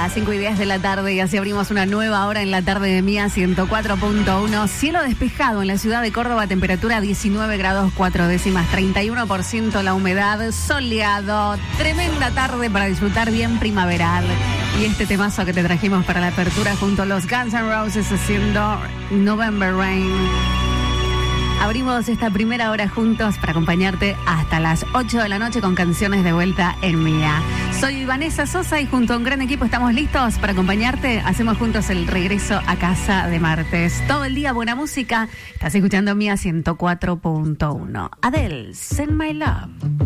Hola, 5:10 de la tarde y así abrimos una nueva hora en la tarde de Mía 104.1. Cielo despejado en la ciudad de Córdoba, temperatura 19 grados 4 décimas, 31% la humedad, soleado, tremenda tarde para disfrutar bien primaveral. Y este temazo que te trajimos para la apertura junto a los Guns N' Roses haciendo November Rain. Abrimos esta primera hora juntos para acompañarte hasta las 8 de la noche con canciones de vuelta en Mía. Soy Vanessa Sosa y junto a un gran equipo estamos listos para acompañarte. Hacemos juntos el regreso a casa de martes. Todo el día buena música. Estás escuchando Mía 104.1. Adele, Send My Love.